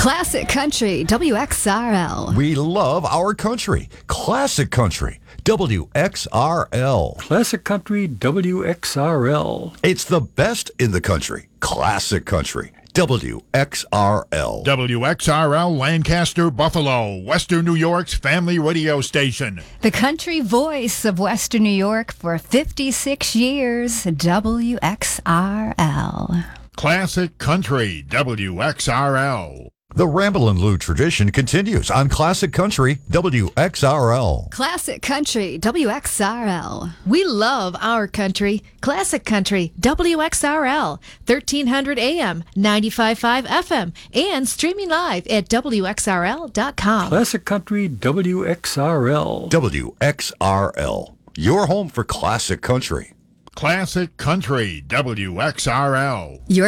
Classic Country, WXRL. We love our country. Classic Country, WXRL. Classic Country WXRL. It's the best in the country. Classic Country, WXRL. WXRL Lancaster, Buffalo, Western New York's family radio station. The country voice of Western New York for 56 years, WXRL. Classic Country, WXRL. The Ramblin' Lou tradition continues on Classic Country, WXRL. Classic Country, WXRL. We love our country. Classic Country, WXRL, 1300 AM, 95.5 FM, and streaming live at WXRL.com. Classic Country WXRL. WXRL, your home for classic country. Classic Country, WXRL.